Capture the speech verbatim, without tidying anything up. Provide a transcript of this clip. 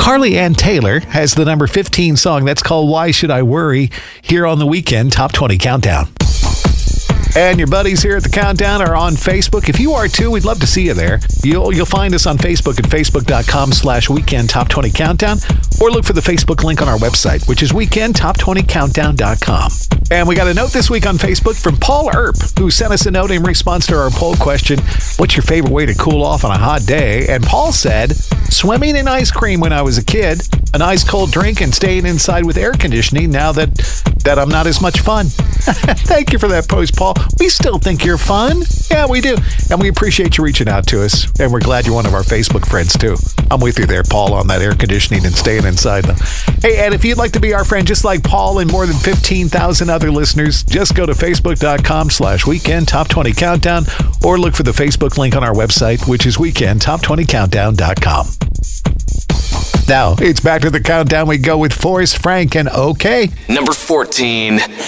Carly Ann Taylor has the number fifteen song that's called Why Should I Worry here on the Weekend Top twenty Countdown. And your buddies here at the Countdown are on Facebook. If you are too, we'd love to see you there. You'll you'll find us on Facebook at facebook.com slash weekend top 20 countdown, or look for the Facebook link on our website, which is weekend top twenty countdown dot com. And we got a note this week on Facebook from Paul Earp, who sent us a note in response to our poll question, what's your favorite way to cool off on a hot day? And Paul said, swimming in ice cream when I was a kid, an ice cold drink, and staying inside with air conditioning now that, that I'm not as much fun. Thank you for that post, Paul. We still think you're fun. Yeah, we do. And we appreciate you reaching out to us. And we're glad you're one of our Facebook friends, too. I'm with you there, Paul, on that air conditioning and staying inside, though. Hey, and if you'd like to be our friend just like Paul and more than fifteen thousand other listeners, just go to facebook.com slash weekend top 20 countdown, or look for the Facebook link on our website, which is weekend top 20 countdown dot com. Now, it's back to the countdown. We go with Forrest Frank and OK. Number fourteen.